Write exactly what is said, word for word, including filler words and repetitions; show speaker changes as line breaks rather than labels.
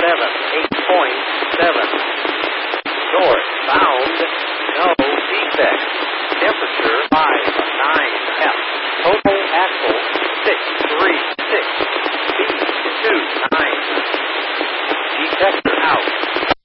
seven, eight point seven. North, bound, no defect. Temperature, five, nine F. Total axle, six, three, six. Speed, two, nine. Detector out.